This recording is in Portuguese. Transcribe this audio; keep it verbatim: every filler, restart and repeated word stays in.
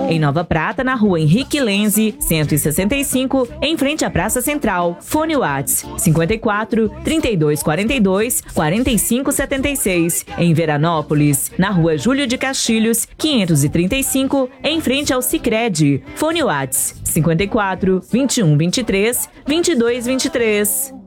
Em Nova Prata, na rua Henrique Lenze, cento e sessenta e cinco, em frente à Praça Central. Fone Whats cinquenta e quatro, trinta e dois quarenta e dois, quarenta e cinco setenta e seis. Em Veranópolis, na rua Júlio de Castilhos, quinhentos e trinta e cinco, em frente ao Sicredi. Fone Whats cinquenta e quatro, vinte e um vinte e três, vinte e dois vinte e três.